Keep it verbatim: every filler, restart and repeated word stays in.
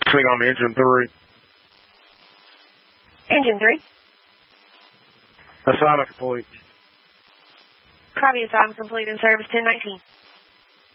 Swing on engine three. Engine three. Assignment complete. Copy, assignment complete in service ten nineteen.